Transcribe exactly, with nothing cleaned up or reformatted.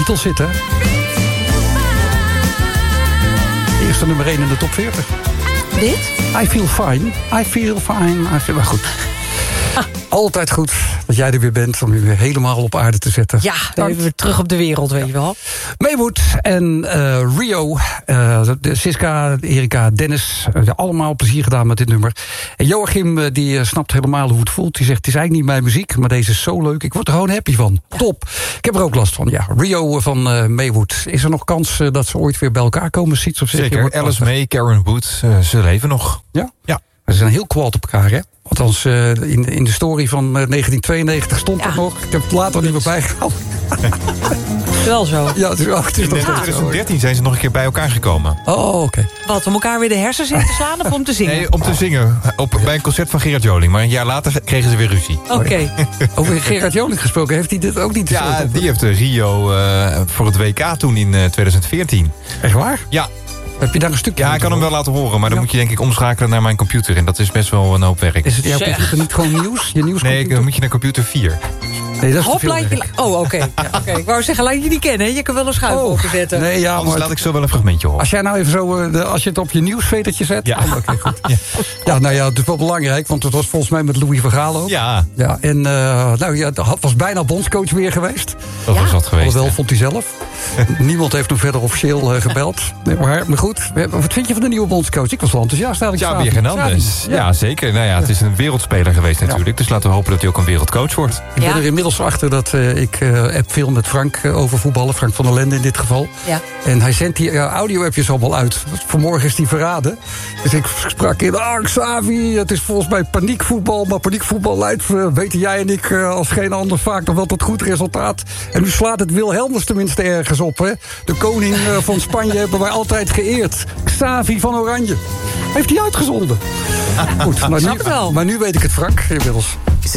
titel zit, hè? Eerste nummer één in de top veertig. Dit? I feel fine. I feel fine. I feel... Maar goed. Ah. Altijd goed dat jij er weer bent om je weer helemaal op aarde te zetten. Ja, dan even weer terug op de wereld, weet ja. je wel. Maywood en uh, Rio, uh, de Siska, Erika, Dennis, uh, allemaal plezier gedaan met dit nummer. En Joachim, uh, die uh, snapt helemaal hoe het voelt. Die zegt, het is eigenlijk niet mijn muziek, maar deze is zo leuk. Ik word er gewoon happy van. Ja. Top. Ik heb er ook last van, ja. Rio van uh, Maywood. Is er nog kans uh, dat ze ooit weer bij elkaar komen? Ziet of Zeker, Alice May, Karen Wood, uh, ze leven nog. Ja? Ja. Ze zijn heel kwaad op elkaar, hè? Althans, uh, in, in de story van uh, negentien tweeënnegentig stond ja. dat nog. Ik heb het later niet meer bijgehouden. Wel zo. Ja, het is, oh, het is in twintig dertien zijn ze nog een keer bij elkaar gekomen. Oh, oké. Okay. Wat, om elkaar weer de hersens in te slaan of om te zingen? Nee, om te zingen. Op, bij een concert van Gerard Joling. Maar een jaar later kregen ze weer ruzie. Oké. Okay. Over Gerard Joling gesproken, heeft hij dit ook niet? Ja, die heeft de Rio uh, voor het W K toen in uh, twintig veertien. Echt waar? Ja. Heb je daar een stukje? Ja, ik kan hem wel laten horen, maar dan ja. moet je denk ik omschakelen naar mijn computer. En dat is best wel een hoop werk. Is het jouw computer niet gewoon nieuws? Je nee, dan moet je naar computer vier. Nee, dat is Hop, te veel je, oh, oké. Okay. Ja, okay. Ik wou zeggen, laat je niet kennen. Je kan wel een schuif oh, openzetten. Nee, ja, anders laat ik zo wel een fragmentje horen. Als jij nou even zo, de, als je het op je nieuwsvetertje zet. Ja. Oh, oké, okay, goed. Ja. ja, nou ja, het is wel belangrijk, want het was volgens mij met Louis van Gaal ook. Ja. Ja, en uh, nou ja, het was bijna bondscoach weer geweest. Dat ja. was dat geweest. Alhoewel, vond hij zelf. Niemand heeft hem verder officieel uh, gebeld. Nee, maar, maar goed, wat vind je van de nieuwe bondscoach? Ik was wel enthousiast eigenlijk. Xabi Hernandez. Ja. ja, zeker. Nou ja, het is een wereldspeler geweest natuurlijk. Ja. Dus laten we hopen dat hij ook een wereldcoach wordt. Ik ja. ben er inmiddels achter dat uh, ik uh, heb veel met Frank uh, over voetballen. Frank van der Lende in dit geval. Ja. En hij zendt die uh, audio-appjes allemaal uit. Vanmorgen is die verraden. Dus ik sprak in, ah, Xavi, het is volgens mij paniekvoetbal. Maar paniekvoetbal leidt, uh, weten jij en ik uh, als geen ander vaak nog wel tot goed resultaat. En nu slaat het Wilhelmus tenminste ergens op. Hè? De koning uh, van Spanje hebben wij altijd geëerd. Xavi van Oranje. Heeft hij uitgezonden. Goed, maar nu, maar nu weet ik het, Frank, inmiddels.